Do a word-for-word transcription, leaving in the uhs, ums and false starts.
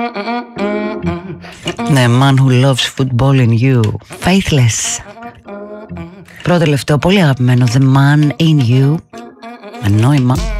The man who loves football in you. Faithless. Πρώτο τελευταίο, πολύ αγαπημένο. The man in you. Με νόημα.